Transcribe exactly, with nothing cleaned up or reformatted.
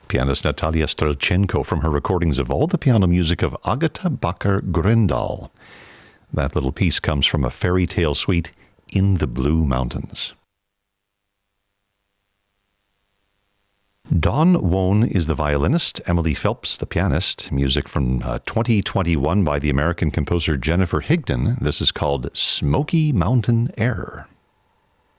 pianist Natalia Strelchenko from her recordings of all the piano music of Agatha Bakker-Grøndahl. That little piece comes from a fairy tale suite, In the Blue Mountains. Dawn Wone is the violinist, Emily Phelps the pianist. Music from uh, twenty twenty-one by the American composer Jennifer Higdon. This is called Smoky Mountain Air.